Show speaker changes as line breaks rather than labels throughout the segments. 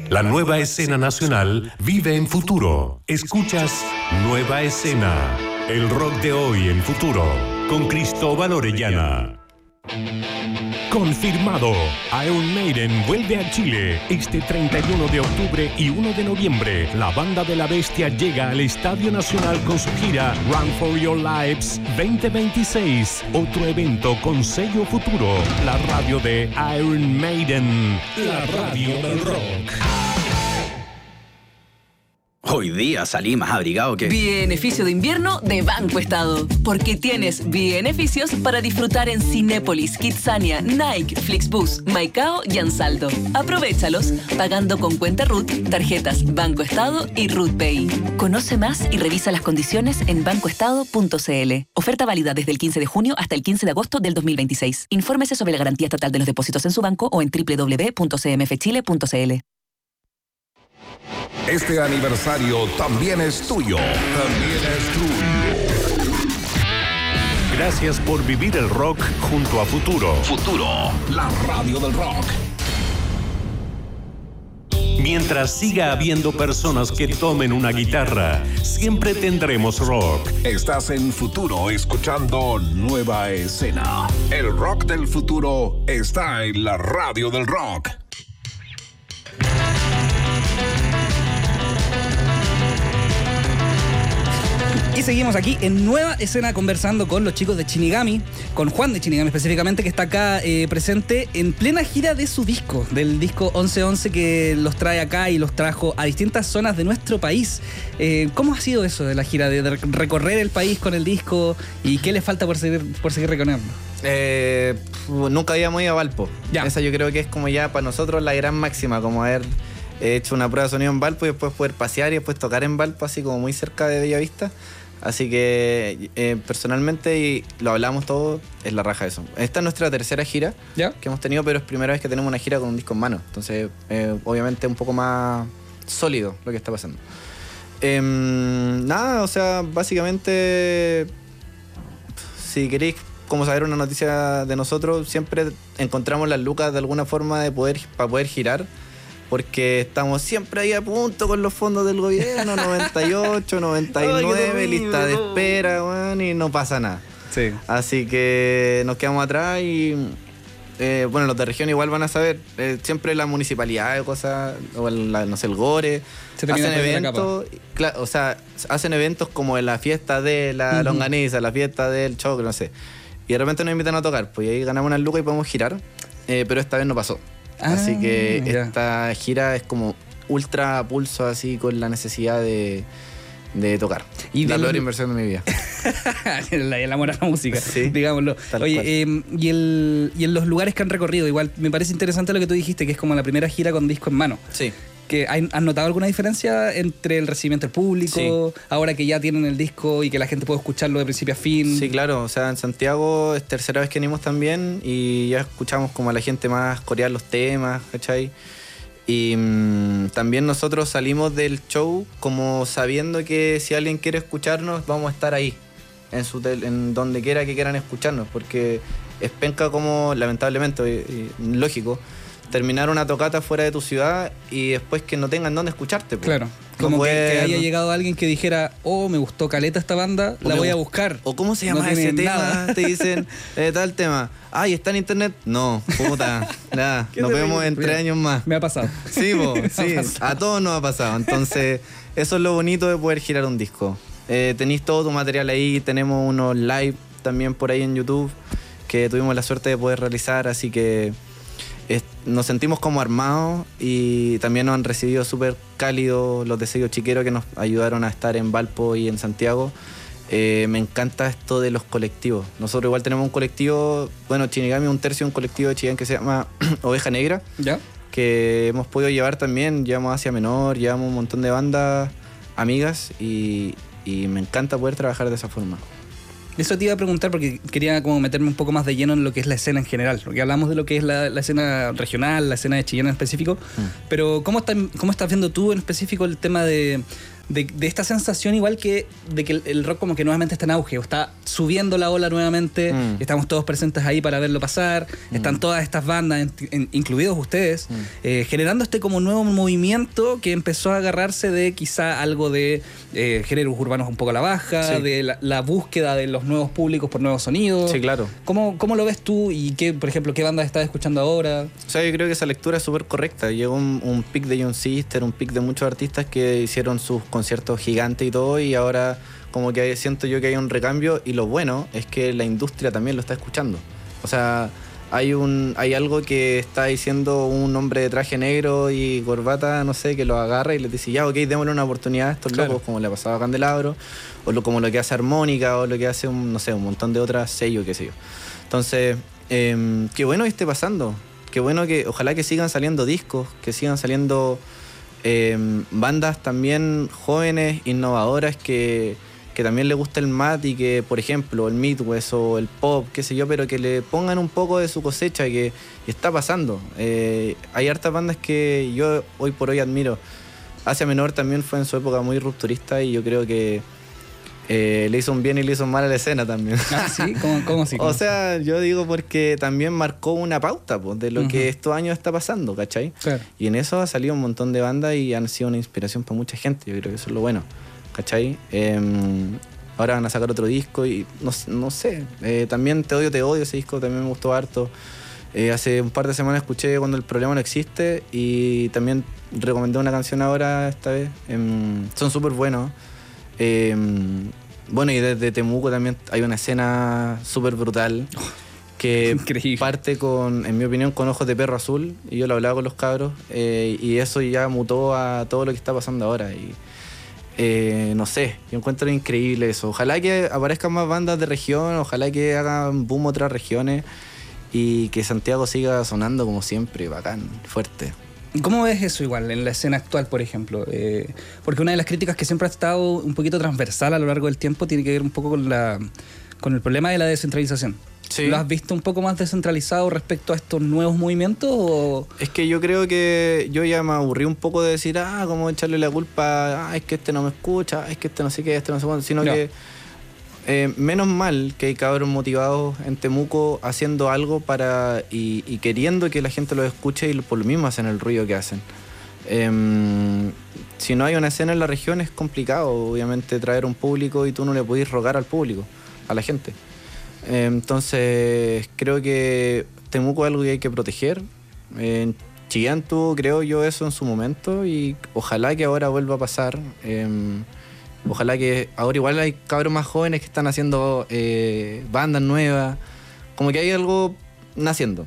La nueva escena nacional vive en Futuro. Escuchas Nueva Escena, el rock de hoy en Futuro, con Cristóbal Orellana. Confirmado, Iron Maiden vuelve a Chile este 31 de octubre y 1 de noviembre. La banda de la bestia llega al Estadio Nacional con su gira Run for Your Lives 2026. Otro evento con sello Futuro, la radio de Iron Maiden, la radio del rock.
Hoy día salí más abrigado que...
Beneficio de invierno de Banco Estado. Porque tienes beneficios para disfrutar en Cinépolis, Kidzania, Nike, Flixbus, Maicao y Ansaldo. Aprovéchalos pagando con cuenta RUT, tarjetas Banco Estado y RUT Pay. Conoce más y revisa las condiciones en bancoestado.cl. Oferta válida desde el 15 de junio hasta el 15 de agosto del 2026. Infórmese sobre la garantía estatal de los depósitos en su banco o en www.cmfchile.cl.
Este aniversario también es tuyo. También es tuyo.
Gracias por vivir el rock junto a Futuro.
Futuro, la radio del rock.
Mientras siga habiendo personas que tomen una guitarra, siempre tendremos rock.
Estás en Futuro escuchando Nueva Escena. El rock del futuro está en la radio del rock.
Y seguimos aquí en Nueva Escena conversando con los chicos de Shinigami, con Juan de Shinigami específicamente, que está acá presente en plena gira de su disco, del disco 1111, que los trae acá y los trajo a distintas zonas de nuestro país. ¿Cómo ha sido eso de la gira, de recorrer el país con el disco y qué les falta por seguir recorriendo?
Nunca habíamos ido a Valpo.
Ya.
Esa yo creo que es como ya para nosotros la gran máxima, como haber hecho una prueba de sonido en Valpo y después poder pasear y después tocar en Valpo, así como muy cerca de Bellavista. Así que personalmente, y lo hablamos todos, es la raja eso. Esta es nuestra tercera gira que hemos tenido, pero es primera vez que tenemos una gira con un disco en mano. Entonces, obviamente un poco más sólido lo que está pasando. Nada, o sea, básicamente, si queréis como saber una noticia de nosotros, siempre encontramos las lucas de alguna forma para poder girar. Porque estamos siempre ahí a punto con los fondos del gobierno, 98, 99, lista de espera, bueno, y no pasa nada.
Sí.
Así que nos quedamos atrás y, bueno, los de región igual van a saber. Siempre la municipalidad, cosas, o no sé, el GORE, hacen eventos, o sea, hacen eventos como en la fiesta de la longaniza, la fiesta del choclo, no sé. Y de repente nos invitan a tocar, pues ahí ganamos unas lucas y podemos girar, pero esta vez no pasó. Así que esta gira es como ultra pulso, así con la necesidad de tocar. Y la peor inversión de mi vida.
el amor a la música,
sí,
digámoslo. Oye, y en los lugares que han recorrido, igual me parece interesante lo que tú dijiste, que es como la primera gira con disco en mano.
Sí.
¿Has notado alguna diferencia entre el recibimiento del público, ahora que ya tienen el disco y que la gente puede escucharlo de principio a fin?
Sí, claro. O sea, en Santiago es tercera vez que venimos también y ya escuchamos como a la gente más corear los temas, ¿cachai? Y también nosotros salimos del show como sabiendo que si alguien quiere escucharnos, vamos a estar ahí, en donde quiera que quieran escucharnos, porque es penca como, lamentablemente, lógico, terminar una tocata fuera de tu ciudad y después que no tengan dónde escucharte. Pues.
Claro, como que haya llegado alguien que dijera, me gustó caleta esta banda, la voy a buscar.
O ¿cómo se llama ese tema? Te dicen, tal tema. ¿Y está en internet? No, puta, nada, nos vemos en 3 años más.
Me ha pasado.
Sí, sí, a todos nos ha pasado. Entonces, eso es lo bonito de poder girar un disco. Tenéis todo tu material ahí, tenemos unos live también por ahí en YouTube que tuvimos la suerte de poder realizar, así que nos sentimos como armados y también nos han recibido súper cálidos los de Sello Chiquero que nos ayudaron a estar en Valpo y en Santiago. Me encanta esto de los colectivos. Nosotros igual tenemos un colectivo, bueno, Shinigami, un tercio de un colectivo de Chillán que se llama Oveja Negra, que hemos podido llevar también, llevamos Asia Menor, llevamos un montón de bandas amigas y me encanta poder trabajar de esa forma.
Eso te iba a preguntar porque quería como meterme un poco más de lleno en lo que es la escena en general, porque hablamos de lo que es la escena regional, la escena de Chillán en específico, pero ¿cómo estás viendo tú en específico el tema de de esta sensación igual que de que el rock como que nuevamente está en auge, o está subiendo la ola nuevamente, estamos todos presentes ahí para verlo pasar, están todas estas bandas, incluidos ustedes, generando este como nuevo movimiento que empezó a agarrarse de quizá algo de géneros urbanos un poco a la baja, de la búsqueda de los nuevos públicos por nuevos sonidos.
Sí, claro.
¿Cómo lo ves tú y qué, por ejemplo, qué bandas estás escuchando ahora?
O sea, yo creo que esa lectura es súper correcta. Llegó un pic de Young Sister, un pic de muchos artistas que hicieron sus conciertos gigantes y todo, y ahora como que siento yo que hay un recambio, y lo bueno es que la industria también lo está escuchando. O sea, hay algo que está diciendo un hombre de traje negro y corbata, no sé, que lo agarra y les dice, ya, ok, démosle una oportunidad a estos locos, como le ha pasado a Candelabro, o como lo que hace Armónica, o lo que hace un montón de otras sellos, qué sé yo. Entonces, qué bueno que esté pasando. Qué bueno que, ojalá que sigan saliendo discos, que sigan saliendo bandas también jóvenes, innovadoras, que también le gusta el mat y que, por ejemplo, el Midwest o el pop, qué sé yo, pero que le pongan un poco de su cosecha y está pasando. Hay hartas bandas que yo hoy por hoy admiro. Asia Menor también fue en su época muy rupturista y yo creo que le hizo un bien y le hizo un mal a la escena también.
Ah, ¿sí? ¿Cómo así?
O sea, yo digo porque también marcó una pauta pues, de lo que estos años está pasando, ¿cachai? Claro. Y en eso ha salido un montón de bandas y han sido una inspiración para mucha gente. Yo creo que eso es lo bueno, ¿cachai? Ahora van a sacar otro disco y no sé. También Te odio, ese disco también me gustó harto. Hace un par de semanas escuché Cuando el problema no existe y también recomendé una canción ahora esta vez. Son súper buenos. Bueno, y desde Temuco también hay una escena súper brutal que increíble. Parte con, en mi opinión, con Ojos de Perro Azul, y yo lo hablaba con los cabros, y eso ya mutó a todo lo que está pasando ahora. Y no sé, yo encuentro increíble eso. Ojalá que aparezcan más bandas de región, ojalá que hagan boom otras regiones y que Santiago siga sonando como siempre, bacán, fuerte.
¿Cómo ves eso igual en la escena actual, por ejemplo? Porque una de las críticas que siempre ha estado un poquito transversal a lo largo del tiempo tiene que ver un poco con el problema de la descentralización. Sí. ¿Lo has visto un poco más descentralizado respecto a estos nuevos movimientos? ¿O? Es
que yo creo que yo ya me aburrí un poco de decir, cómo echarle la culpa, es que este no me escucha, es que este no sé qué, este no sé cuándo, sino que menos mal que hay cabros motivados en Temuco haciendo algo y queriendo que la gente los escuche, y por lo mismo hacen el ruido que hacen. Si no hay una escena en la región es complicado, obviamente, traer un público, y tú no le podés rogar al público, a la gente. Entonces creo que Temuco es algo que hay que proteger. Chillán tuvo, creo yo, eso en su momento, y ojalá que ahora vuelva a pasar. Ojalá que ahora igual hay cabros más jóvenes que están haciendo bandas nuevas, como que hay algo naciendo.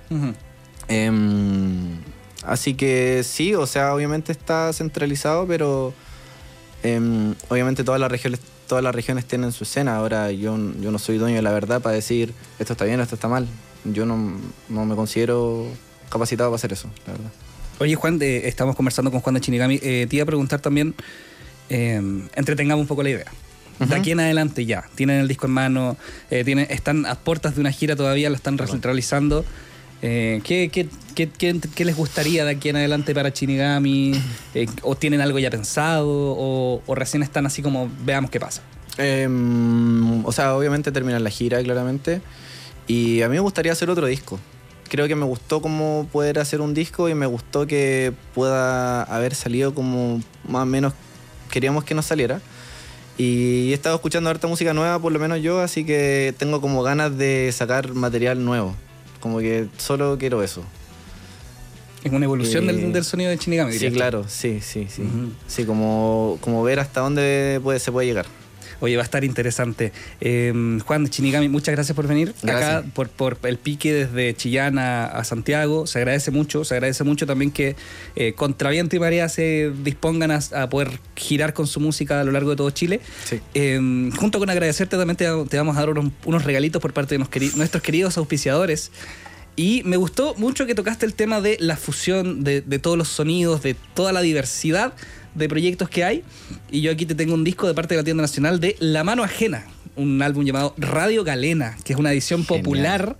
Así que sí, o sea, obviamente está centralizado, pero obviamente todas las regiones tienen su escena. Ahora yo no soy dueño de la verdad para decir esto está bien o esto está mal. Yo no me considero capacitado para hacer eso, la verdad.
Oye, Juan, estamos conversando con Juan de Shinigami. Te iba a preguntar también, entretengamos un poco la idea. De aquí en adelante ya, tienen el disco en mano, están a puertas de una gira todavía, lo están recentralizando. ¿Qué les gustaría de aquí en adelante para Shinigami? ¿O tienen algo ya pensado? ¿O recién están así como veamos qué pasa?
O sea, obviamente terminar la gira, claramente. Y a mí me gustaría hacer otro disco. Creo que me gustó como poder hacer un disco, y me gustó que pueda haber salido como más o menos queríamos que nos saliera. Y he estado escuchando harta música nueva, por lo menos yo, así que tengo como ganas de sacar material nuevo. Como que solo quiero eso.
Es una evolución del sonido de Shinigami.
Sí, claro, sí. Sí, como ver hasta dónde se puede llegar.
Oye, va a estar interesante. Juan de Shinigami, muchas gracias por venir. Gracias. Acá por el pique desde Chillán a Santiago. Se agradece mucho también que contra viento y marea se dispongan a poder girar con su música a lo largo de todo Chile. Sí. Junto con agradecerte también te vamos a dar unos regalitos por parte de nuestros queridos auspiciadores. Y me gustó mucho que tocaste el tema de la fusión de todos los sonidos, de toda la diversidad de proyectos que hay. Y yo aquí te tengo un disco de parte de la Tienda Nacional de La Mano Ajena, un álbum llamado Radio Galena, que es una edición popular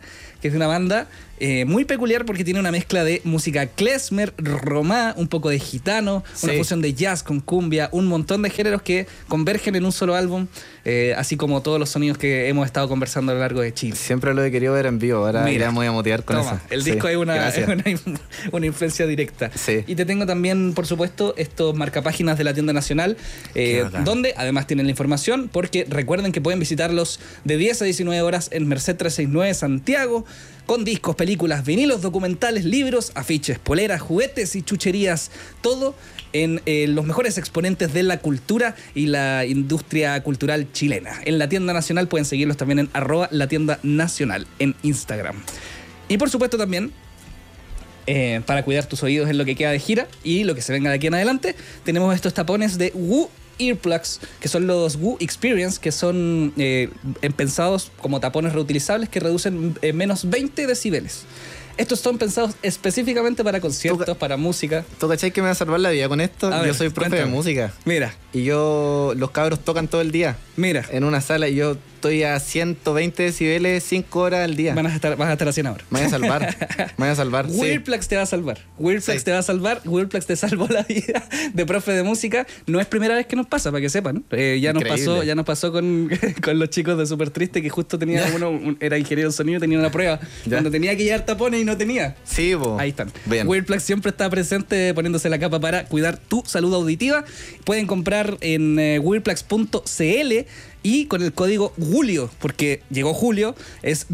que es una banda muy peculiar porque tiene una mezcla de música klezmer, romá, un poco de gitano, una fusión de jazz con cumbia, un montón de géneros que convergen en un solo álbum, así como todos los sonidos que hemos estado conversando a lo largo de Chile.
Siempre lo he querido ver en vivo, ahora ya me voy a motivar con eso.
El disco es una influencia directa.
Sí.
Y te tengo también, por supuesto, estos marcapáginas de la tienda nacional, donde además tienen la información, porque recuerden que pueden visitarlos de 10 a 19 horas en Merced 369 Santiago, con discos, películas, vinilos, documentales, libros, afiches, poleras, juguetes y chucherías, todo en los mejores exponentes de la cultura y la industria cultural chilena. En la tienda nacional pueden seguirlos también en @latiendanacional en Instagram. Y por supuesto también, para cuidar tus oídos en lo que queda de gira y lo que se venga de aquí en adelante, tenemos estos tapones de Woo Earplugs, que son los Woo Experience, que son pensados como tapones reutilizables que reducen menos 20 decibeles. Estos son pensados específicamente para conciertos, para música.
¿Tú cachai que me va a salvar la vida con esto? Yo soy profe de música.
Mira.
Y los cabros tocan todo el día.
Mira.
En una sala y yo estoy a 120 decibeles 5 horas al día.
Vas a estar a 100 ahora.
Me voy a salvar.
Weirdplugs te va a salvar. Weirdplugs te va a salvar. Weirdplugs te salvó la vida de profe de música. No es primera vez que nos pasa, para que sepan. Ya nos pasó con los chicos de Súper Triste, que justo tenía era ingeniero de sonido, tenía una prueba cuando tenía que llevar tapones y no tenía.
Sí, bo.
Ahí están.
Bien.
Weirdplugs siempre está presente poniéndose la capa para cuidar tu salud auditiva. Pueden comprar en weirdplugs.cl y con el código Julio, porque llegó Julio, es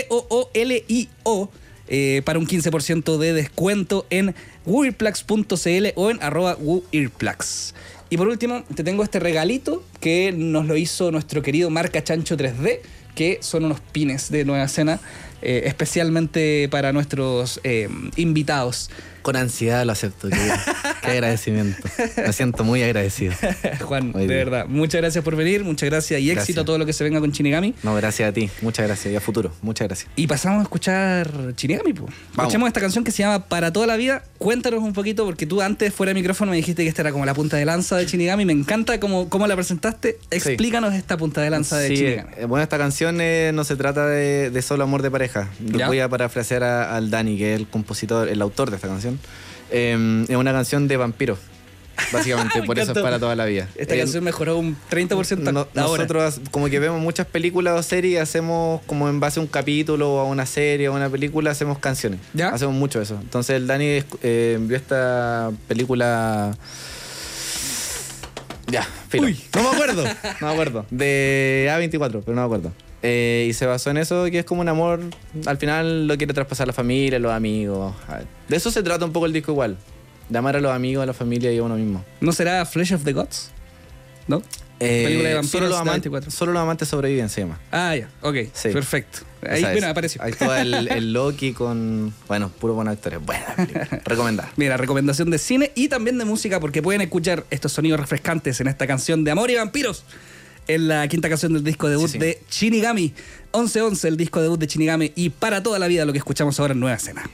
WOOLIO, para un 15% de descuento en weirdplugs.cl o en @wooearplugs. Y por último, te tengo este regalito que nos lo hizo nuestro querido Marca Chancho 3D, que son unos pines de Nueva Escena, especialmente para nuestros invitados.
Con ansiedad lo acepto. Qué agradecimiento. Me siento muy agradecido.
Juan, de verdad, muchas gracias por venir, muchas gracias y éxito a todo lo que se venga con Shinigami.
No, gracias a ti, muchas gracias. Y a futuro, muchas gracias.
Y pasamos a escuchar Shinigami, pues. Escuchemos esta canción que se llama Para Toda la Vida. Cuéntanos un poquito, porque tú antes, fuera de micrófono, me dijiste que esta era como la punta de lanza de Shinigami. Me encanta cómo la presentaste. Explícanos esta punta de lanza de Shinigami.
Bueno, esta canción no se trata de solo amor de pareja. Yo voy a parafrasear al Dani, que es el compositor, el autor de esta canción. Es una canción de vampiros, básicamente. Por eso es para toda la vida.
Esta canción mejoró un 30%
nosotros como que vemos muchas películas o series, hacemos como en base a un capítulo o a una serie o a una película, hacemos canciones. ¿Ya? Hacemos mucho eso. Entonces el Dani vio esta película... No me acuerdo. De A24, pero no me acuerdo. Y se basó en eso, que es como un amor. Al final lo quiere traspasar a la familia, a los amigos. De eso se trata un poco el disco igual. De amar a los amigos, a la familia y a uno mismo.
¿No será Flesh of the Gods? ¿No? Película de vampiros.
Solo los amantes sobreviven, se llama.
Ah, ya. Ok. Sí. Perfecto. Ahí apareció.
Ahí está el Loki con... Bueno, puro buenos actores. Buena película. Recomendada.
Mira, recomendación de cine y también de música, porque pueden escuchar estos sonidos refrescantes en esta canción de Amor y Vampiros, en la quinta canción del disco debut de Shinigami. 11-11, el disco debut de Shinigami, y Para Toda la Vida, lo que escuchamos ahora en Nueva Escena.